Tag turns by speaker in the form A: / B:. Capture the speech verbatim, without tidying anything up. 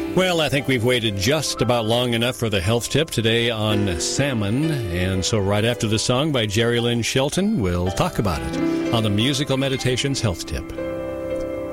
A: Well, I think we've waited just about long enough for the health tip today on salmon. And so right after the song by Jerry Lynn Shelton, we'll talk about it on the Musical Meditations Health Tip.